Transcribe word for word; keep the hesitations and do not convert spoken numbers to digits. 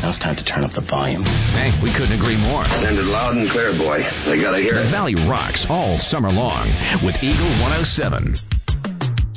Now it's time to turn up the volume. Hey, we couldn't agree more. Send it loud and clear, boy. They gotta hear The it. Valley rocks all summer long with Eagle one oh seven.